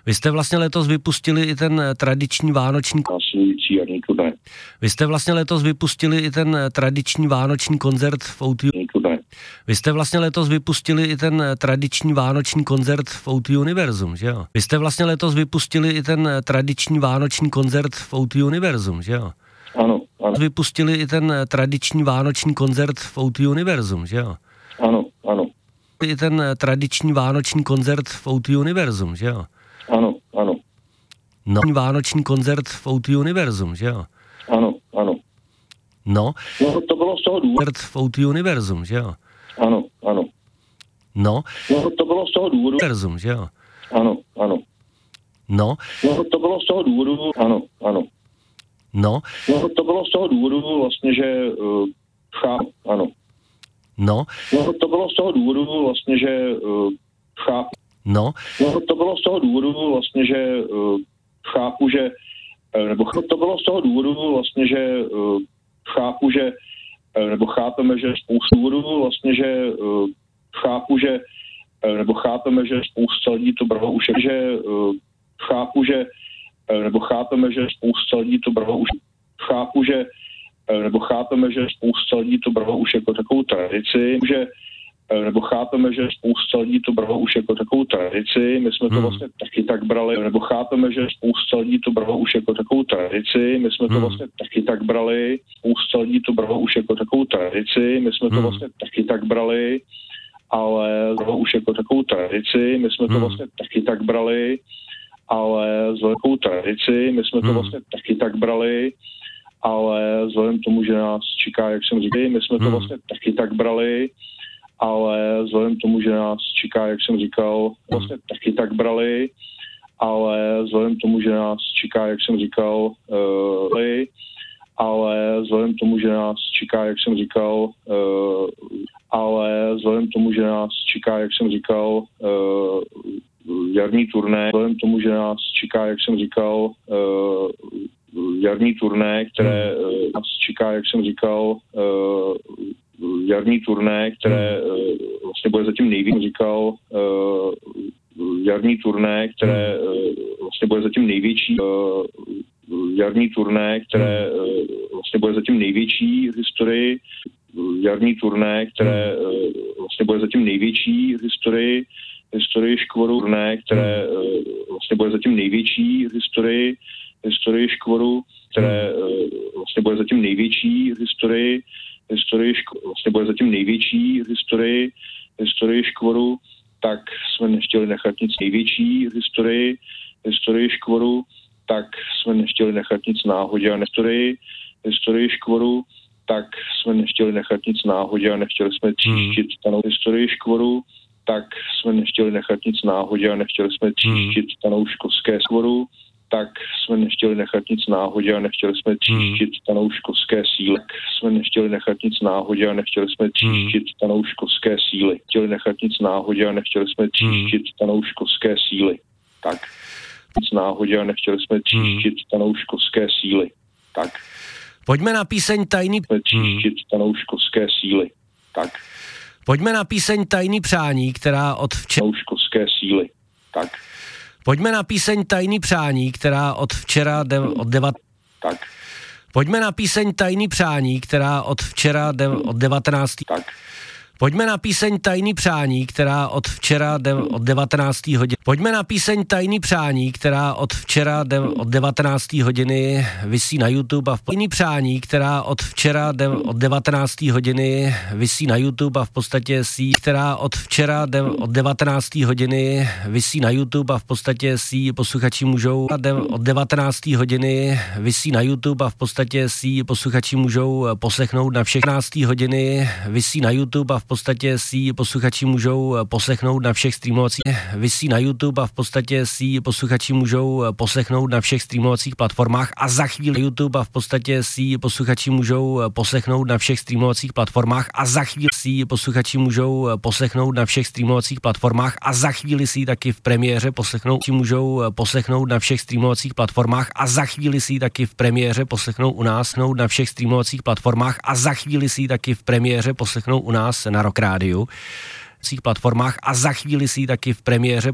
Vy jste vlastně letos vypustili i ten tradiční vánoční... Následující jarní turné. Vy jste vlastně letos vypustili i ten tradiční vánoční koncert v O2... Vy jste vlastně letos vypustili i ten tradiční vánoční koncert v O2 Univerzum, že jo? Vy jste vlastně letos vypustili i ten tradiční vánoční koncert v O2 Univerzum, že jo? Ano, ano. Vypustili i ten tradiční vánoční koncert v O2 Univerzum, že jo? Ano, ano. I ten tradiční vánoční koncert v O2 Univerzum, že jo? Ano, ano. No, vánoční koncert v O2 Univerzum, že jo? Ano, ano. No, To bylo z toho důvodu. koncert v O2 Univerzum, že jo? Ano, ano. No, To bylo z toho důvodu. Univerzum, že jo? Ano, ano. No, To bylo z toho důvodu. Ano, ano. no, To bylo z toho důvodu vlastně, že chápu, ano. no, To bylo z toho důvodu vlastně, že chápu. no, To bylo z toho důvodu vlastně, že chápu, že nebo to bylo z toho důvodu vlastně, že chápu, že nebo chápeme, že spoustu důvodů vlastně, že chápu, že nebo chápeme, že spousta lidí to bralo už, že chápu, že nebo chápeme, že spousta lidí to bralo už, chápu, že nebo chápeme, že spousta lidí to bralo už jako takovou tradici, že nebo chápeme, že spousta lidí to bralo už jako takovou tradici, my jsme to vlastně taky tak brali, nebo chápeme, že spousta lidí to bralo už jako takovou tradici, my jsme to vlastně taky tak brali, spousta lidí to bralo už jako takovou tradici, my jsme to vlastně taky tak brali, ale bralo už jako takovou tradici, my jsme to vlastně taky tak brali, ale s velkou tradici, my jsme to vlastně taky tak brali, ale vzhledem k tomu, že nás čeká, jak jsem říkal, my jsme to vlastně taky tak brali, ale vzhledem k tomu, že nás čeká, jak jsem říkal, vlastně taky tak brali, ale vzhledem k tomu, že nás čeká, jak jsem říkal, ale vzhledem k tomu, že nás čeká, jak jsem říkal, ale vzhledem k tomu, že nás čeká, jak jsem říkal, jarní turné, vzhledem k tomu, že nás čeká, jak jsem říkal, jarní turné, které nás čeká, jak jsem říkal, jarní turné, které vlastně bude zatím nejvíc, říkal, jarní turné, které vlastně bude zatím největší, jarní turné, které vlastně bude zatím největší v historii, jarní turné, které vlastně bude zatím největší v historii škvoru, turné, které vlastně bude zatím největší v historii škvoru, které vlastně bude zatím největší v historii vlastně bude zatím největší v historii škvoru, tak jsme nechtěli nechat nic největší v historii škvoru, tak jsme nechtěli nechat nic náhodě a historii škvoru, tak jsme nechtěli nechat nic náhodě a nechtěli jsme tříštit stanou historii škvoru, tak jsme nechtěli nechat nic náhodě a nechtěli jsme tříštit stanou školské škvoru, tak jsme nechtěli nechat nic náhodě a nechtěli jsme tříštit tanouškovské síly. Tak jsme nechtěli nechat nic náhodě a nechtěli jsme tříštit tanouškovské síly. Chtěli nechat nic náhodě a nechtěli jsme tříštit tanouškovské síly. Tak. Nic náhodě a nechtěli jsme tříštit tanouškovské síly. Tak. Pojďme na píseň Tajný... Tříštit tanouškovské síly. Tak. Pojďme na píseň Tajný přání, která od včera... Tanouškovské síly. Tak. Pojďme na píseň Tajný přání, která od včera Tak. Pojďme na píseň Tajný přání, která od včera od 19. Tak. Pojďme na píseň Tajný přání, která od včera od 19. hodiny. Pojďme na píseň Tajný přání, která od včera od 19. hodiny visí na YouTube a v Tajný přání, která od včera od 19. hodiny visí na YouTube a v podstatě která od včera od 19. hodiny visí na YouTube a v podstatě si posluchači můžou od 19. hodiny visí na YouTube a v podstatě si posluchači můžou poslechnout na všech 19. hodiny visí na YouTube a v podstatě si posluchači můžou poslechnout na všech streamovacích visí na YouTube a v podstatě si posluchači můžou poslechnout na všech streamovacích platformách a za chvíli YouTube a v podstatě si posluchači můžou poslechnout na všech streamovacích platformách a za chvíli si posluchači můžou poslechnout na všech streamovacích platformách a za chvíli si taky v premiéře můžou poslechnout na všech streamovacích platformách a za chvíli si taky v premiéře poslechnou u nás na všech streamovacích platformách a za chvíli si taky v premiéře poslechnou u nás na Rock Rádiu platformách a za chvíli si taky v premiéře